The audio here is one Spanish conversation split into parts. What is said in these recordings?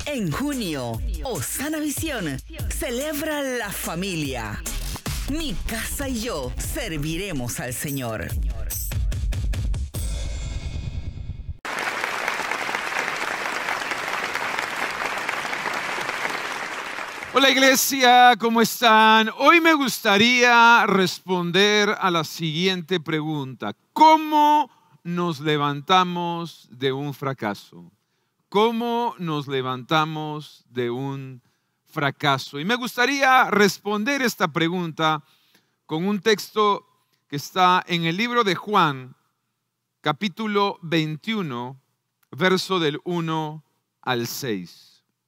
En junio, Osana Visión celebra la familia. Mi casa y yo serviremos al Señor. Hola iglesia, ¿cómo están? Hoy me gustaría responder a la siguiente pregunta. ¿Cómo nos levantamos de un fracaso? ¿Cómo nos levantamos de un fracaso? Y me gustaría responder esta pregunta con un texto que está en el libro de Juan, capítulo 21, verso del 1 al 6.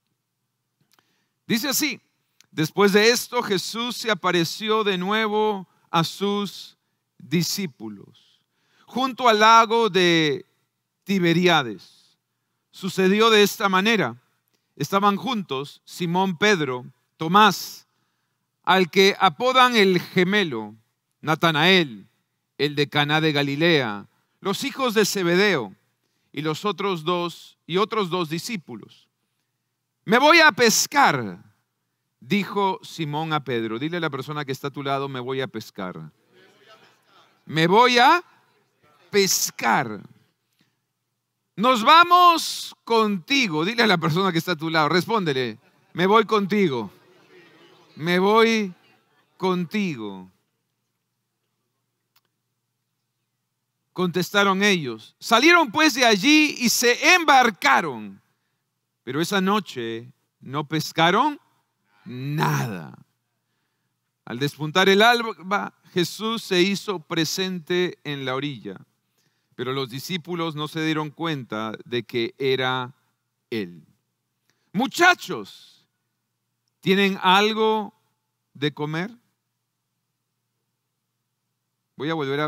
Dice así: después de esto Jesús se apareció de nuevo a sus discípulos junto al lago de Tiberíades. Sucedió de esta manera: estaban juntos Simón Pedro, Tomás, al que apodan el gemelo, Natanael, el de Caná de Galilea, los hijos de Zebedeo y otros dos discípulos. Me voy a pescar, dijo Simón a Pedro. Dile a la persona que está a tu lado: me voy a pescar. Me voy a pescar. Nos vamos contigo. Dile a la persona que está a tu lado, respóndele: me voy contigo. Me voy contigo. Contestaron ellos. Salieron pues de allí y se embarcaron. Pero esa noche no pescaron nada. Al despuntar el alba, Jesús se hizo presente en la orilla, pero los discípulos no se dieron cuenta de que era Él. Muchachos, ¿tienen algo de comer? Voy a volver a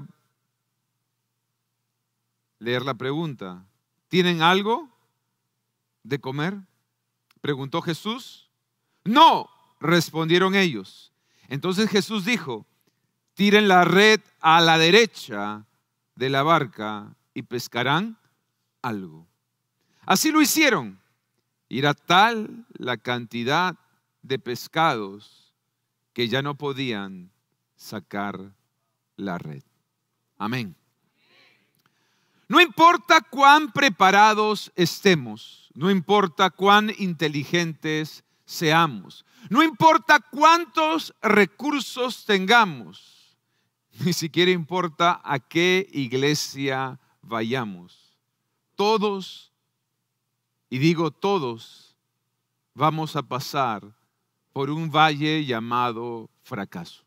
leer la pregunta. ¿Tienen algo de comer? Preguntó Jesús. No, respondieron ellos. Entonces Jesús dijo: tiren la red a la derecha de la barca y pescarán algo. Así lo hicieron. Y era tal la cantidad de pescados que ya no podían sacar la red. Amén. No importa cuán preparados estemos, no importa cuán inteligentes seamos, no importa cuántos recursos tengamos, ni siquiera importa a qué iglesia vayamos. Todos, y digo todos, vamos a pasar por un valle llamado fracaso.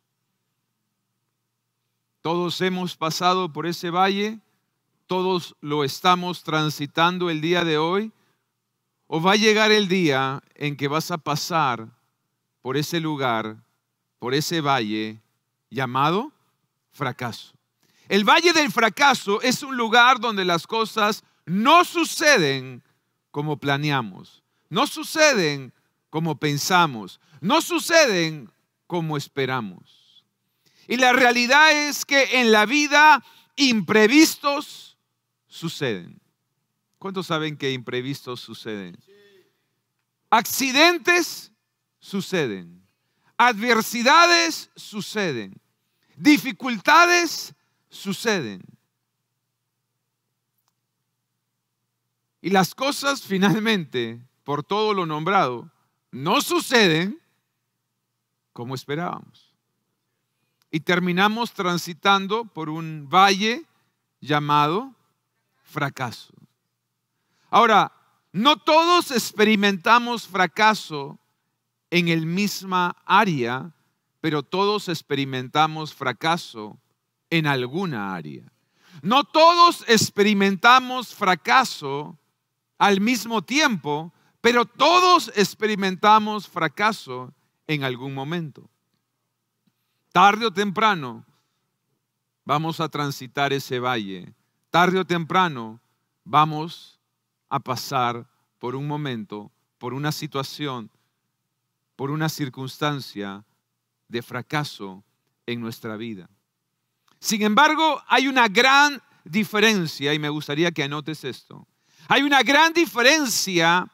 Todos hemos pasado por ese valle. Todos lo estamos transitando el día de hoy. ¿O va a llegar el día en que vas a pasar por ese lugar, por ese valle llamado fracaso? El valle del fracaso es un lugar donde las cosas no suceden como planeamos, no suceden como pensamos, no suceden como esperamos. Y la realidad es que en la vida imprevistos suceden. ¿Cuántos saben que imprevistos suceden? Accidentes suceden. Adversidades suceden. Dificultades suceden. Y las cosas finalmente, por todo lo nombrado, no suceden como esperábamos. Y terminamos transitando por un valle llamado fracaso. Ahora, no todos experimentamos fracaso en el misma área, pero todos experimentamos fracaso en alguna área. No todos experimentamos fracaso al mismo tiempo, pero todos experimentamos fracaso en algún momento. Tarde o temprano vamos a transitar ese valle. Tarde o temprano vamos a pasar por un momento, por una situación, por una circunstancia de fracaso en nuestra vida. Sin embargo, hay una gran diferencia, y me gustaría que anotes esto. Hay una gran diferencia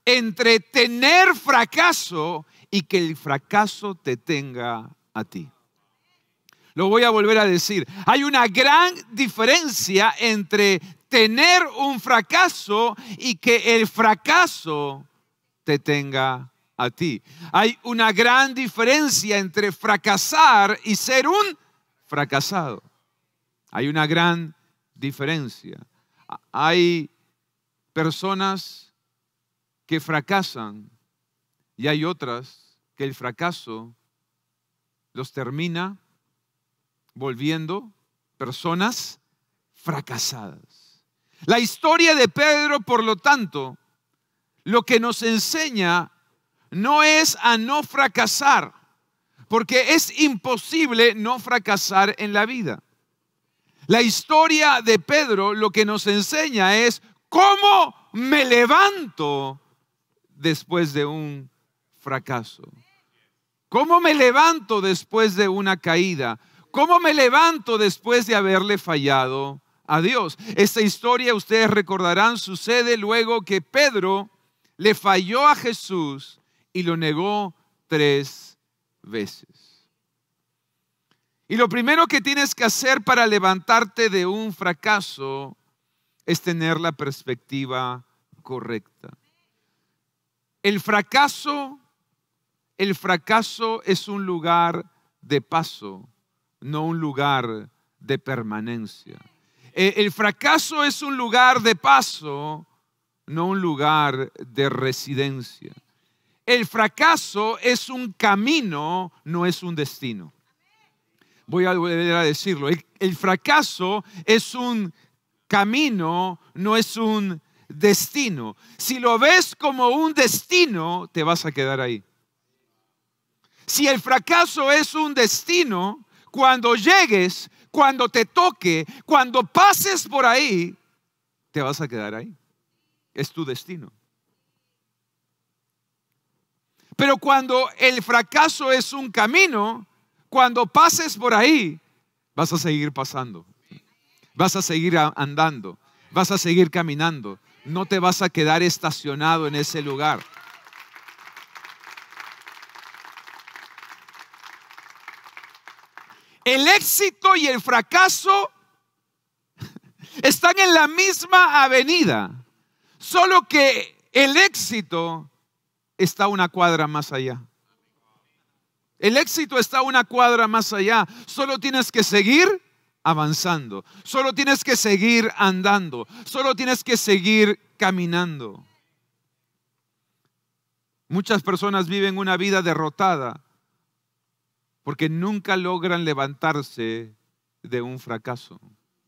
entre tener fracaso y que el fracaso te tenga a ti. Lo voy a volver a decir. Hay una gran diferencia entre tener un fracaso y que el fracaso te tenga a ti. Hay una gran diferencia entre fracasar y ser un fracasado. Hay una gran diferencia. Hay personas que fracasan y hay otras que el fracaso los termina volviendo personas fracasadas. La historia de Pedro, por lo tanto, lo que nos enseña no es a no fracasar, porque es imposible no fracasar en la vida. La historia de Pedro lo que nos enseña es cómo me levanto después de un fracaso. ¿Cómo me levanto después de una caída? ¿Cómo me levanto después de haberle fallado a Dios? Esta historia, ustedes recordarán, sucede luego que Pedro le falló a Jesús y lo negó 3 veces. Y lo primero que tienes que hacer para levantarte de un fracaso es tener la perspectiva correcta. El fracaso es un lugar de paso, no un lugar de permanencia. El fracaso es un lugar de paso, no un lugar de residencia. El fracaso es un camino, no es un destino. Voy a volver a decirlo. El fracaso es un camino, no es un destino. Si lo ves como un destino, te vas a quedar ahí. Si el fracaso es un destino, cuando llegues, cuando te toque, cuando pases por ahí, te vas a quedar ahí. Es tu destino. Pero cuando el fracaso es un camino, cuando pases por ahí, vas a seguir pasando. Vas a seguir andando. Vas a seguir caminando. No te vas a quedar estacionado en ese lugar. El éxito y el fracaso están en la misma avenida, solo que el éxito está una cuadra más allá. El éxito está una cuadra más allá. Solo tienes que seguir avanzando. Solo tienes que seguir andando. Solo tienes que seguir caminando. Muchas personas viven una vida derrotada porque nunca logran levantarse de un fracaso.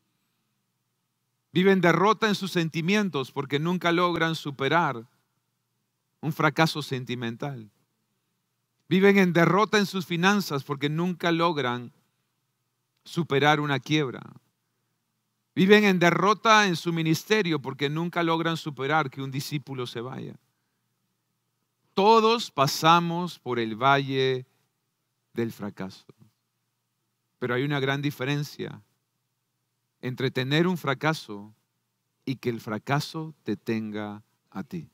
Viven derrota en sus sentimientos porque nunca logran superar un fracaso sentimental. Viven en derrota en sus finanzas porque nunca logran superar una quiebra. Viven en derrota en su ministerio porque nunca logran superar que un discípulo se vaya. Todos pasamos por el valle del fracaso. Pero hay una gran diferencia entre tener un fracaso y que el fracaso te tenga a ti.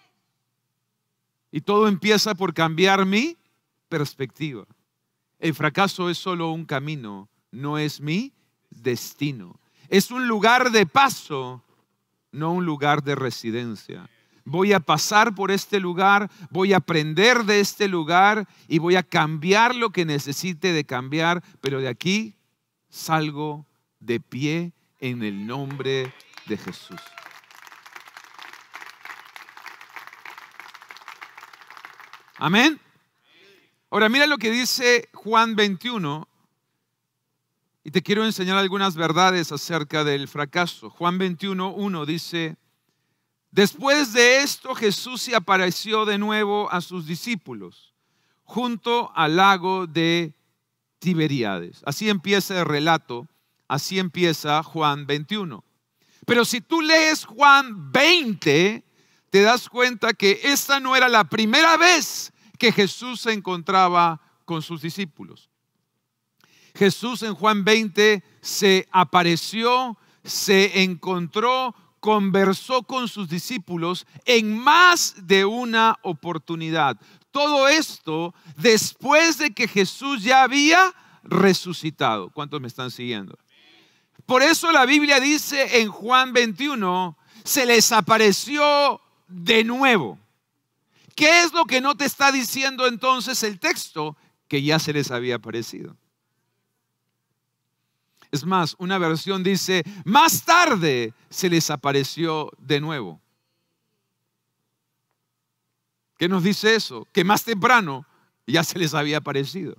Y todo empieza por cambiar mi perspectiva. El fracaso es solo un camino, no es mi destino. Es un lugar de paso, no un lugar de residencia. Voy a pasar por este lugar, voy a aprender de este lugar y voy a cambiar lo que necesite de cambiar, pero de aquí salgo de pie en el nombre de Jesús. Amén. Ahora mira lo que dice Juan 21 y te quiero enseñar algunas verdades acerca del fracaso. Juan 21:1 dice: después de esto Jesús se apareció de nuevo a sus discípulos junto al lago de Tiberíades. Así empieza el relato, así empieza Juan 21. Pero si tú lees Juan 20, te das cuenta que esta no era la primera vez que Jesús se encontraba con sus discípulos. Jesús en Juan 20 se apareció, se encontró conversó con sus discípulos en más de una oportunidad. Todo esto después de que Jesús ya había resucitado. ¿Cuántos me están siguiendo? Por eso la Biblia dice en Juan 21, se les apareció de nuevo. ¿Qué es lo que no te está diciendo entonces el texto? Que ya se les había aparecido. Es más, una versión dice, más tarde se les apareció de nuevo. ¿Qué nos dice eso? Que más temprano ya se les había aparecido.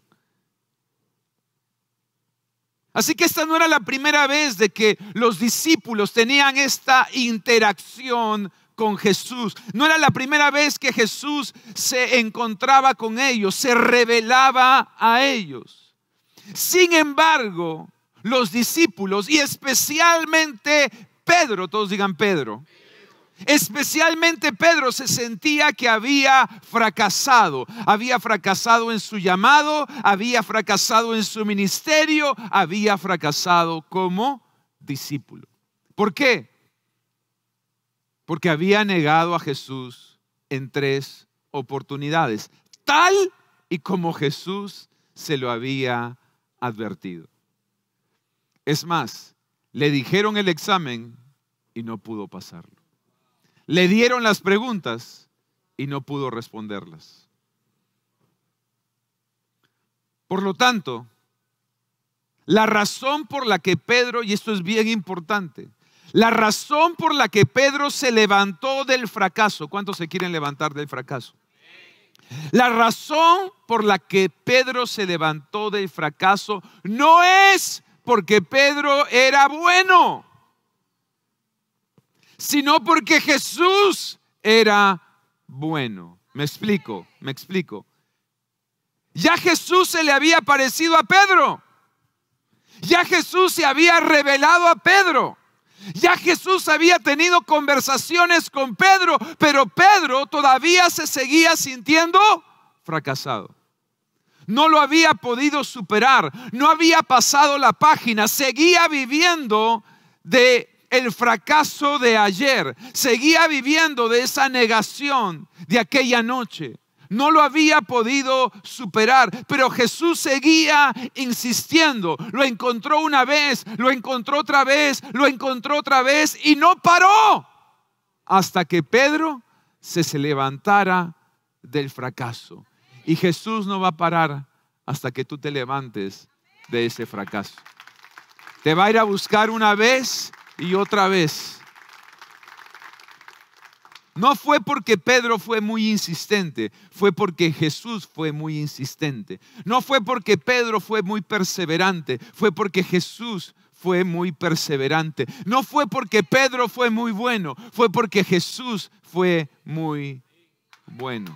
Así que esta no era la primera vez de que los discípulos tenían esta interacción con Jesús. No era la primera vez que Jesús se encontraba con ellos, se revelaba a ellos. Sin embargo, los discípulos y especialmente Pedro, todos digan Pedro, especialmente Pedro se sentía que había fracasado en su llamado, había fracasado en su ministerio, había fracasado como discípulo. ¿Por qué? Porque había negado a Jesús en 3 oportunidades, tal y como Jesús se lo había advertido. Es más, le dijeron el examen y no pudo pasarlo. Le dieron las preguntas y no pudo responderlas. Por lo tanto, la razón por la que Pedro, y esto es bien importante, la razón por la que Pedro se levantó del fracaso, ¿cuántos se quieren levantar del fracaso? La razón por la que Pedro se levantó del fracaso no es porque Pedro era bueno, sino porque Jesús era bueno. Me explico. Ya Jesús se le había aparecido a Pedro. Ya Jesús se había revelado a Pedro. Ya Jesús había tenido conversaciones con Pedro, pero Pedro todavía se seguía sintiendo fracasado. No lo había podido superar, no había pasado la página, seguía viviendo de el fracaso de ayer, seguía viviendo de esa negación de aquella noche. No lo había podido superar, pero Jesús seguía insistiendo. Lo encontró una vez, lo encontró otra vez, lo encontró otra vez y no paró hasta que Pedro se levantara del fracaso. Y Jesús no va a parar hasta que tú te levantes de ese fracaso. Te va a ir a buscar una vez y otra vez. No fue porque Pedro fue muy insistente, fue porque Jesús fue muy insistente. No fue porque Pedro fue muy perseverante, fue porque Jesús fue muy perseverante. No fue porque Pedro fue muy bueno, fue porque Jesús fue muy bueno.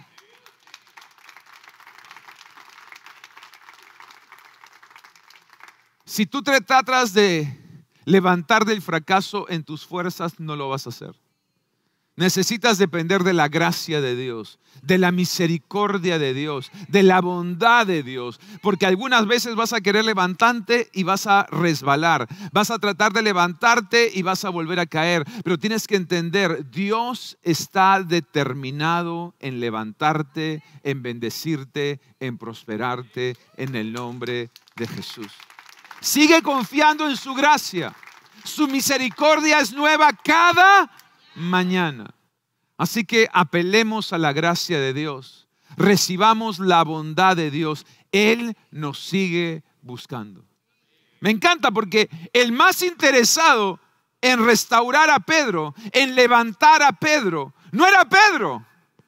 Si tú te tratas de levantar del fracaso en tus fuerzas, no lo vas a hacer. Necesitas depender de la gracia de Dios, de la misericordia de Dios, de la bondad de Dios. Porque algunas veces vas a querer levantarte y vas a resbalar. Vas a tratar de levantarte y vas a volver a caer. Pero tienes que entender, Dios está determinado en levantarte, en bendecirte, en prosperarte en el nombre de Jesús. Sigue confiando en su gracia. Su misericordia es nueva cada mañana. Así que apelemos a la gracia de Dios. Recibamos la bondad de Dios. Él nos sigue buscando. Me encanta porque el más interesado en restaurar a Pedro, en levantar a Pedro, no era Pedro.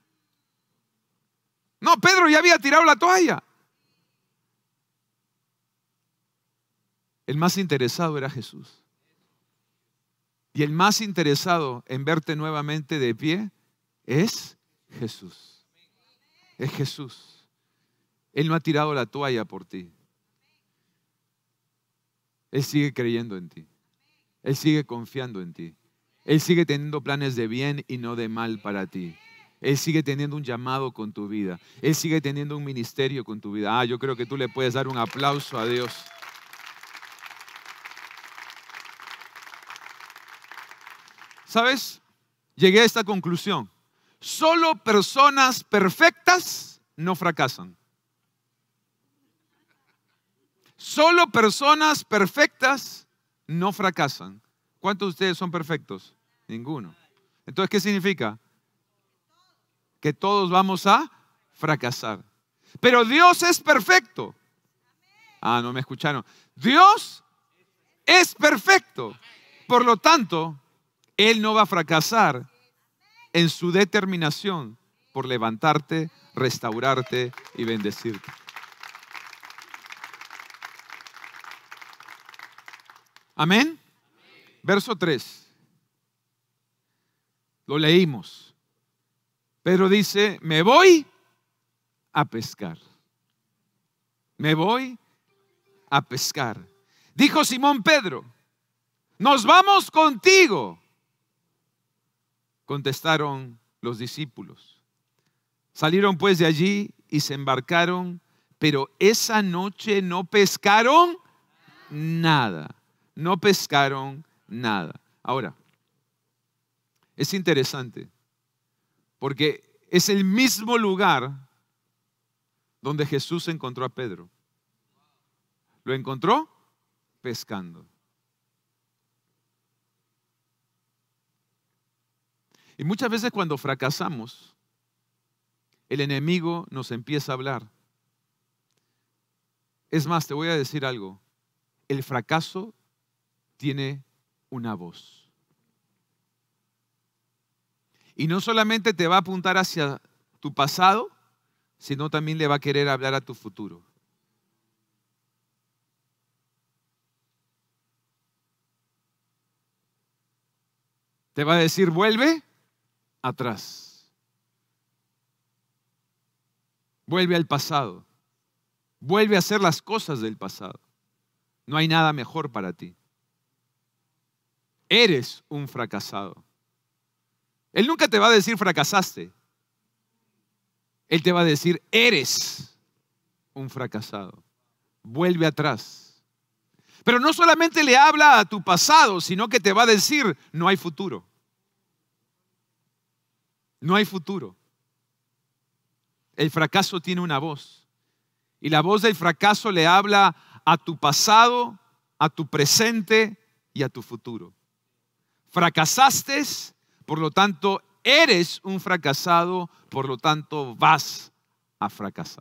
No, Pedro ya había tirado la toalla. El más interesado era Jesús. Y el más interesado en verte nuevamente de pie es Jesús. Es Jesús. Él no ha tirado la toalla por ti. Él sigue creyendo en ti. Él sigue confiando en ti. Él sigue teniendo planes de bien y no de mal para ti. Él sigue teniendo un llamado con tu vida. Él sigue teniendo un ministerio con tu vida. Yo creo que tú le puedes dar un aplauso a Dios. ¿Sabes? Llegué a esta conclusión. Solo personas perfectas no fracasan. Solo personas perfectas no fracasan. ¿Cuántos de ustedes son perfectos? Ninguno. Entonces, ¿qué significa? Que todos vamos a fracasar. Pero Dios es perfecto. Ah, no me escucharon. Dios es perfecto. Por lo tanto, Él no va a fracasar en su determinación por levantarte, restaurarte y bendecirte. Amén. Verso 3. Lo leímos. Pedro dice, me voy a pescar. Me voy a pescar. Dijo Simón Pedro, nos vamos contigo. Contestaron los discípulos. Salieron pues de allí y se embarcaron, pero esa noche no pescaron nada. No pescaron nada. Ahora, es interesante, porque es el mismo lugar donde Jesús encontró a Pedro. Lo encontró pescando. Y muchas veces cuando fracasamos, el enemigo nos empieza a hablar. Es más, te voy a decir algo. El fracaso tiene una voz. Y no solamente te va a apuntar hacia tu pasado, sino también le va a querer hablar a tu futuro. Te va a decir, vuelve atrás. Vuelve al pasado. Vuelve a hacer las cosas del pasado. No hay nada mejor para ti. Eres un fracasado. Él nunca te va a decir fracasaste. Él te va a decir, eres un fracasado. Vuelve atrás. Pero no solamente le habla a tu pasado, sino que te va a decir, no hay futuro. No hay futuro. El fracaso tiene una voz. Y la voz del fracaso le habla a tu pasado, a tu presente y a tu futuro. Fracasaste, por lo tanto, eres un fracasado, por lo tanto, vas a fracasar.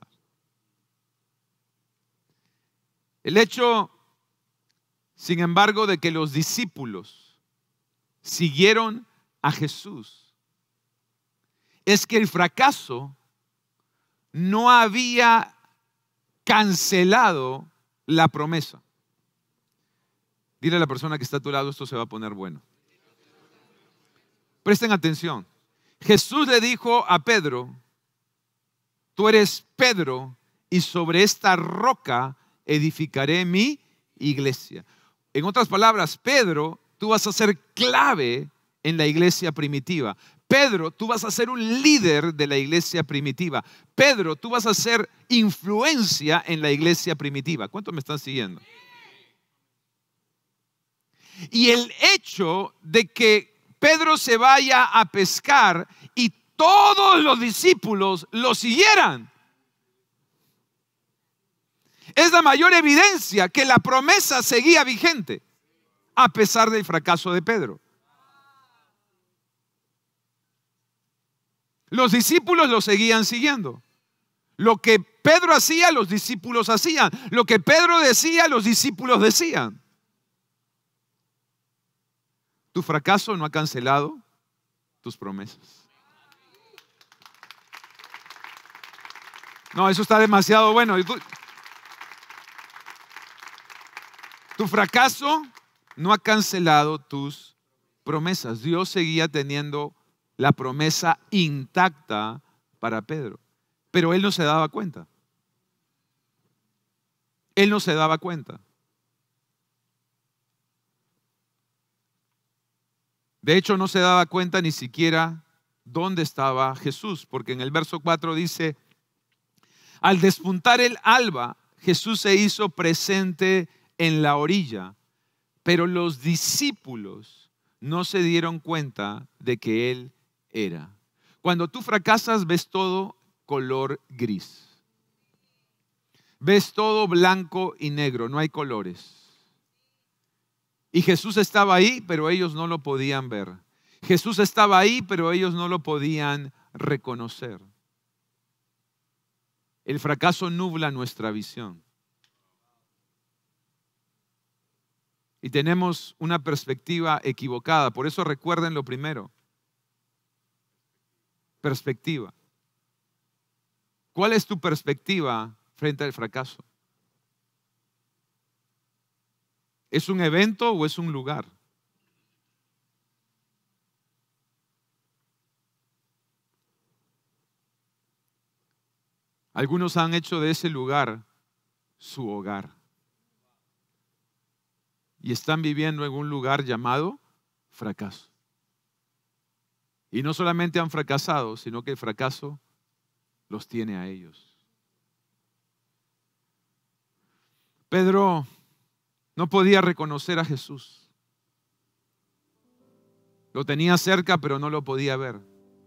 El hecho, sin embargo, de que los discípulos siguieron a Jesús, es que el fracaso no había cancelado la promesa. Dile a la persona que está a tu lado, esto se va a poner bueno. Presten atención. Jesús le dijo a Pedro, tú eres Pedro y sobre esta roca edificaré mi iglesia. En otras palabras, Pedro, tú vas a ser clave en la iglesia primitiva. Pedro, tú vas a ser un líder de la iglesia primitiva. Pedro, tú vas a ser influencia en la iglesia primitiva. ¿Cuántos me están siguiendo? Y el hecho de que Pedro se vaya a pescar y todos los discípulos lo siguieran es la mayor evidencia que la promesa seguía vigente a pesar del fracaso de Pedro. Los discípulos lo seguían siguiendo. Lo que Pedro hacía, los discípulos hacían. Lo que Pedro decía, los discípulos decían. Tu fracaso no ha cancelado tus promesas. No, eso está demasiado bueno. Tu fracaso no ha cancelado tus promesas. Dios seguía teniendo la promesa intacta para Pedro. Pero él no se daba cuenta. Él no se daba cuenta. De hecho, no se daba cuenta ni siquiera dónde estaba Jesús, porque en el verso 4 dice, al despuntar el alba, Jesús se hizo presente en la orilla, pero los discípulos no se dieron cuenta de que Él era. Cuando tú fracasas, ves todo color gris. Ves todo blanco y negro, no hay colores. Y Jesús estaba ahí, pero ellos no lo podían ver. Jesús estaba ahí, pero ellos no lo podían reconocer. El fracaso nubla nuestra visión. Y tenemos una perspectiva equivocada. Por eso recuerden lo primero. Perspectiva. ¿Cuál es tu perspectiva frente al fracaso? ¿Es un evento o es un lugar? Algunos han hecho de ese lugar su hogar. Y están viviendo en un lugar llamado fracaso. Y no solamente han fracasado, sino que el fracaso los tiene a ellos. Pedro no podía reconocer a Jesús. Lo tenía cerca, pero no lo podía ver.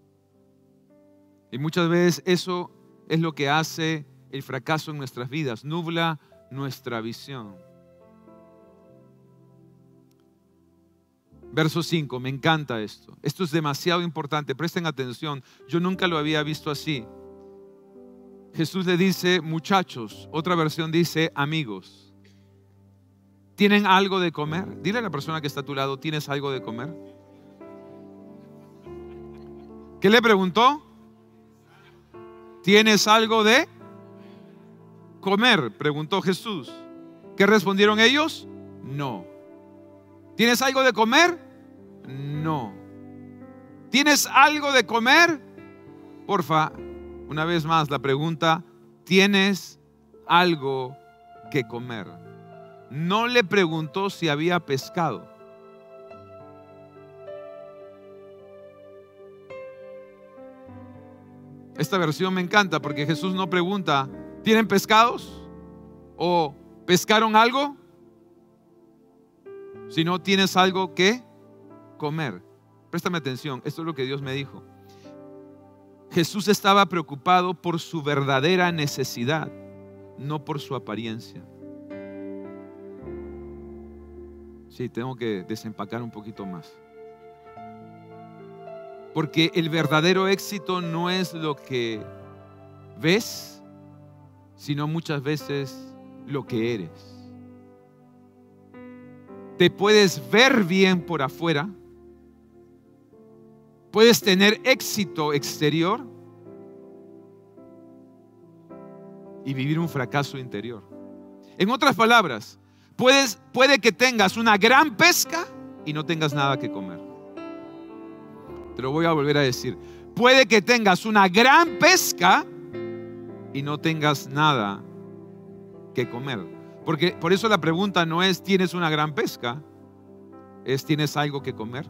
Y muchas veces eso es lo que hace el fracaso en nuestras vidas, nubla nuestra visión. Verso 5, me encanta esto. Esto es demasiado importante, presten atención. Yo nunca lo había visto así. Jesús le dice, muchachos, otra versión dice, amigos, ¿tienen algo de comer? Dile a la persona que está a tu lado, ¿tienes algo de comer? ¿Qué le preguntó? ¿Tienes algo de comer? Preguntó Jesús. ¿Qué respondieron ellos? No. ¿Tienes algo de comer? No. ¿Tienes algo de comer? Porfa, una vez más la pregunta, ¿tienes algo que comer? No le preguntó si había pescado. Esta versión me encanta porque Jesús no pregunta, ¿tienen pescados? ¿O pescaron algo? Si no tienes algo que comer. Préstame atención, esto es lo que Dios me dijo. Jesús estaba preocupado por su verdadera necesidad, no por su apariencia. Sí, tengo que desempacar un poquito más. Porque el verdadero éxito no es lo que ves, sino muchas veces lo que eres. Te puedes ver bien por afuera, puedes tener éxito exterior y vivir un fracaso interior. En otras palabras, puede que tengas una gran pesca y no tengas nada que comer. Te lo voy a volver a decir. Puede que tengas una gran pesca y no tengas nada que comer. Porque por eso la pregunta no es ¿tienes una gran pesca? Es ¿tienes algo que comer?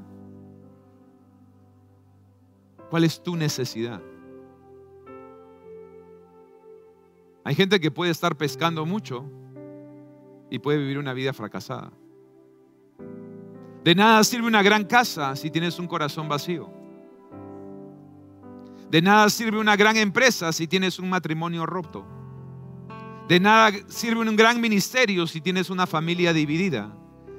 ¿Cuál es tu necesidad? Hay gente que puede estar pescando mucho y puede vivir una vida fracasada. De nada sirve una gran casa si tienes un corazón vacío. De nada sirve una gran empresa si tienes un matrimonio roto. De nada sirve un gran ministerio si tienes una familia dividida.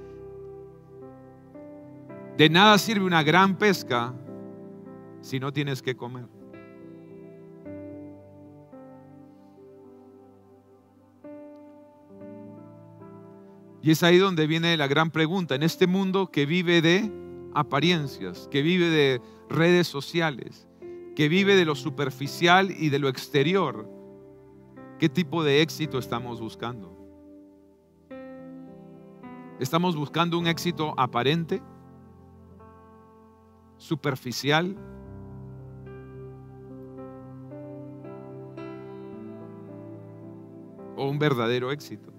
De nada sirve una gran pesca si no tienes que comer. Y es ahí donde viene la gran pregunta. En este mundo que vive de apariencias, que vive de redes sociales, que vive de lo superficial y de lo exterior, ¿qué tipo de éxito estamos buscando? ¿Estamos buscando un éxito aparente? ¿Superficial? ¿O un verdadero éxito?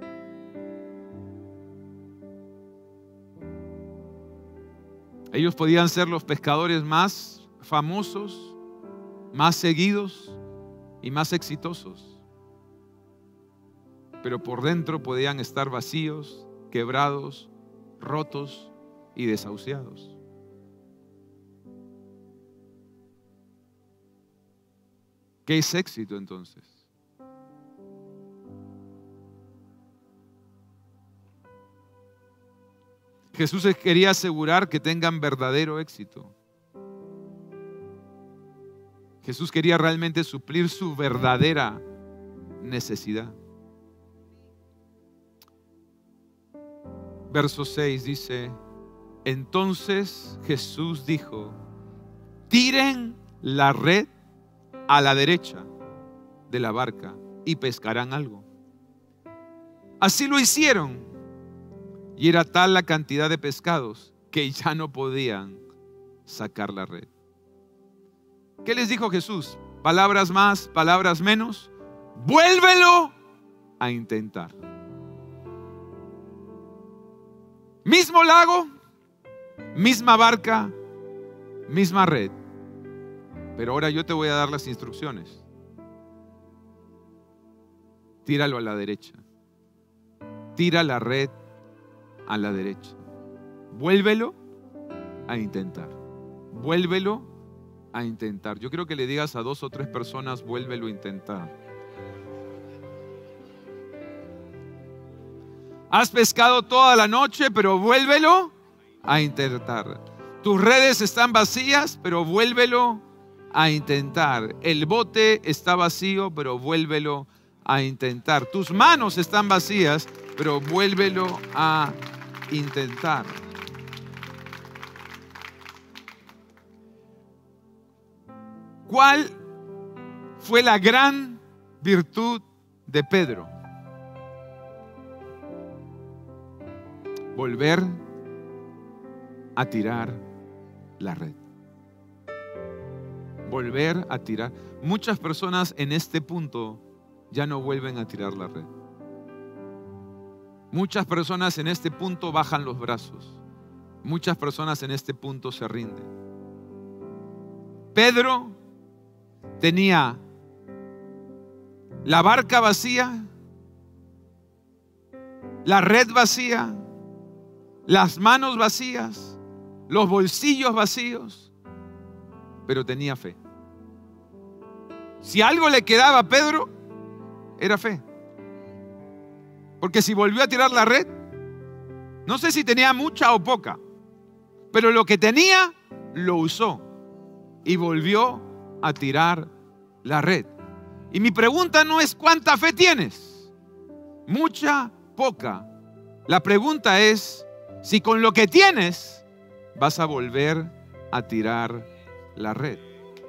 Ellos podían ser los pescadores más famosos, más seguidos y más exitosos. Pero por dentro podían estar vacíos, quebrados, rotos, y desahuciados. ¿Qué es éxito entonces? Jesús quería asegurar que tengan verdadero éxito. Jesús quería realmente suplir su verdadera necesidad. Verso 6 dice: entonces Jesús dijo: tiren la red a la derecha de la barca y pescarán algo. Así lo hicieron, y era tal la cantidad de pescados que ya no podían sacar la red. ¿Qué les dijo Jesús? Palabras más, palabras menos. Vuélvelo a intentar. Mismo lago, misma barca, misma red. Pero ahora yo te voy a dar las instrucciones. Tíralo a la derecha. Tira la red a la derecha. Vuélvelo a intentar. Vuélvelo a intentar. Yo quiero que le digas a 2 o 3 personas: vuélvelo a intentar. Has pescado toda la noche, pero vuélvelo a intentar. Tus redes están vacías, pero vuélvelo a intentar. El bote está vacío, pero vuélvelo a intentar. Tus manos están vacías, pero vuélvelo a intentar. ¿Cuál fue la gran virtud de Pedro? Volver a tirar la red. Volver a tirar. Muchas personas en este punto ya no vuelven a tirar la red. Muchas personas en este punto bajan los brazos. Muchas personas en este punto se rinden. Pedro tenía la barca vacía, la red vacía, las manos vacías, los bolsillos vacíos, pero tenía fe. Si algo le quedaba a Pedro, era fe. Porque si volvió a tirar la red, no sé si tenía mucha o poca, pero lo que tenía, lo usó y volvió a tirar la red. Y mi pregunta no es ¿cuánta fe tienes? Mucha, poca. La pregunta es si con lo que tienes vas a volver a tirar la red.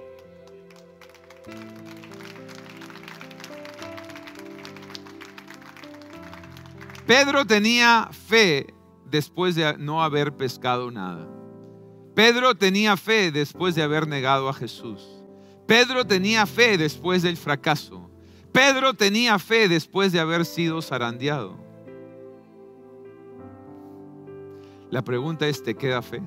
Pedro tenía fe después de no haber pescado nada. Pedro tenía fe después de haber negado a Jesús. Pedro tenía fe después del fracaso. Pedro tenía fe después de haber sido zarandeado. La pregunta es, ¿te queda fe?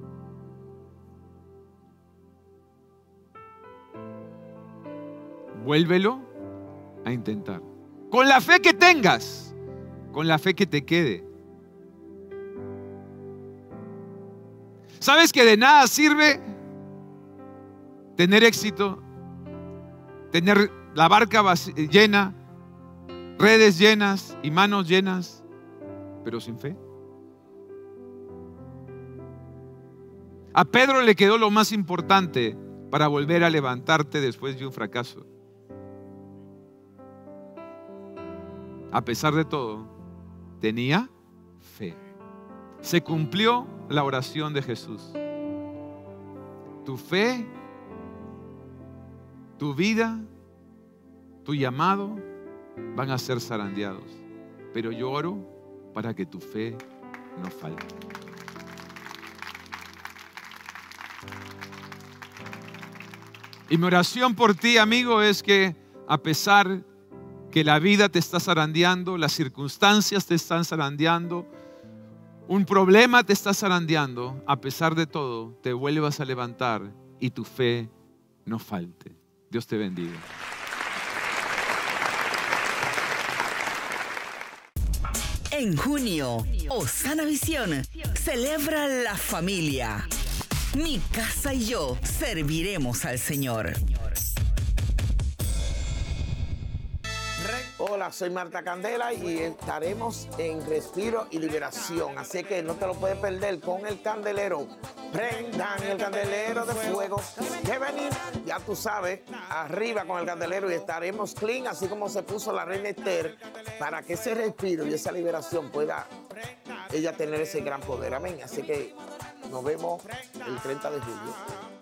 Vuélvelo a intentar. Con la fe que tengas, con la fe que te quede. ¿Sabes que de nada sirve tener éxito, tener la barca llena, redes llenas y manos llenas, pero sin fe? A Pedro le quedó lo más importante para volver a levantarte después de un fracaso. A pesar de todo, tenía fe. Se cumplió la oración de Jesús. Tu fe, tu vida, tu llamado van a ser zarandeados. Pero yo oro para que tu fe no falte. Y mi oración por ti, amigo, es que a pesar que la vida te está zarandeando, las circunstancias te están zarandeando, un problema te está zarandeando, a pesar de todo, te vuelvas a levantar y tu fe no falte. Dios te bendiga. En junio, Osana Visión celebra la familia. Mi casa y yo serviremos al Señor. Hola, soy Marta Candela y estaremos en Respiro y Liberación. Así que no te lo puedes perder con el candelero. Prendan el candelero de fuego. Que venir, ya tú sabes, arriba con el candelero y estaremos clean, así como se puso la reina Esther, para que ese respiro y esa liberación pueda ella tener ese gran poder. Amén. Así que nos vemos el 30 de julio.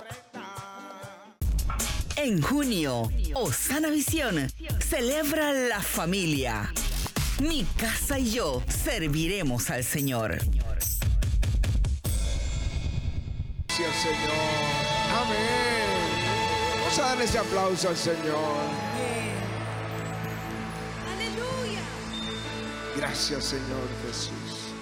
En junio, Osana Visión celebra la familia. Mi casa y yo serviremos al Señor. Gracias, Señor. Amén. Vamos a darle ese aplauso al Señor. Aleluya. Gracias, Señor Jesús.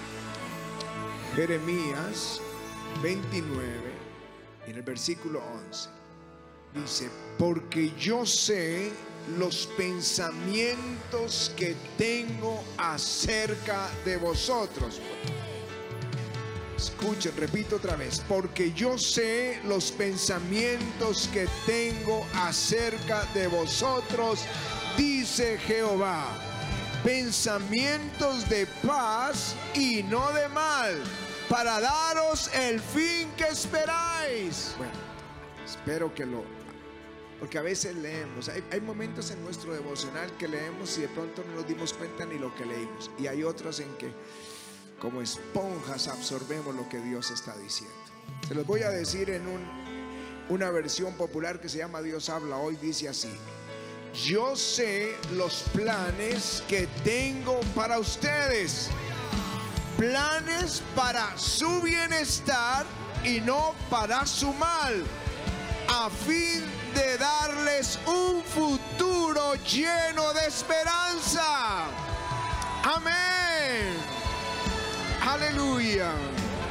Jeremías 29, en el versículo 11, dice: porque yo sé los pensamientos que tengo acerca de vosotros. Escuchen, repito otra vez: porque yo sé los pensamientos que tengo acerca de vosotros, dice Jehová, pensamientos de paz y no de mal, para daros el fin que esperáis. Bueno, espero que porque a veces leemos, hay momentos en nuestro devocional que leemos y de pronto no nos dimos cuenta ni lo que leímos, y hay otros en que como esponjas absorbemos lo que Dios está diciendo. Se los voy a decir en una versión popular que se llama Dios habla hoy. Dice así: yo sé los planes que tengo para ustedes, planes para su bienestar y no para su mal, a fin de darles un futuro lleno de esperanza. Amén. Aleluya.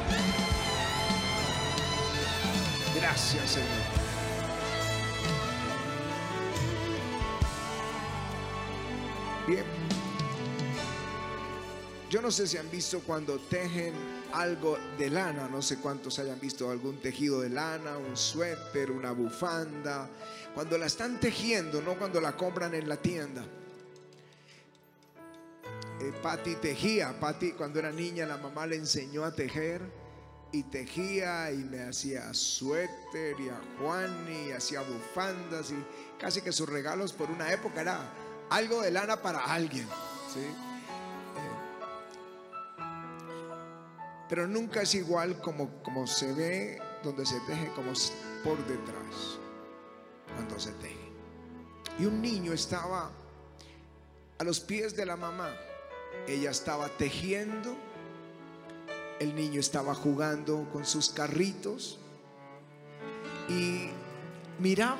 Gracias, Señor. Bien. Yo no sé si han visto cuando tejen algo de lana, no sé cuántos hayan visto algún tejido de lana, un suéter, una bufanda, cuando la están tejiendo, no cuando la compran en la tienda. Pati tejía. Pati, cuando era niña, la mamá le enseñó a tejer y tejía y me hacía suéter, y a Juan y hacía bufandas, y casi que sus regalos por una época era algo de lana para alguien, ¿sí? Pero nunca es igual como se ve donde se teje, como por detrás cuando se teje. Y un niño estaba a los pies de la mamá. Ella estaba tejiendo, el niño estaba jugando con sus carritos y miraba